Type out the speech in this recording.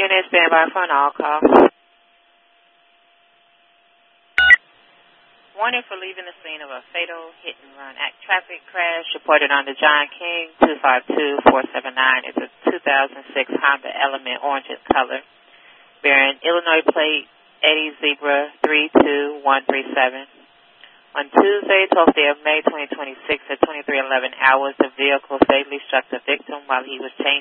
unit, stand by for an all call. Warning for leaving the scene of a fatal hit-and-run traffic crash reported on the John King 252-479. It's a 2006 Honda Element, orange in color, bearing Illinois plate Eddie Zebra 32137. On Tuesday, 12th day of May 2026 at 23:11 hours, the vehicle fatally struck the victim while he was changing